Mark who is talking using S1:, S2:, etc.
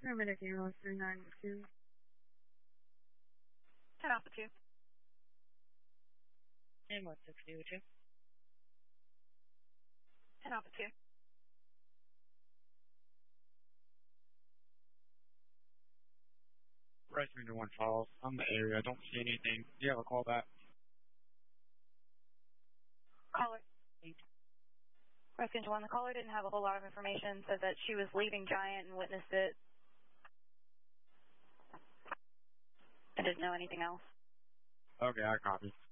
S1: Paramedic ambulance 392.
S2: 10 Alpha 2.
S3: Ambulance 602.
S2: 10 Alpha 2.
S4: Right, 3-1 Falls. I'm in the area. I don't see anything. Do you have a call back?
S2: Caller. Rescue 1, the caller didn't have a whole lot of information, said that she was leaving Giant and witnessed it. I didn't know anything else.
S4: Okay, I copy.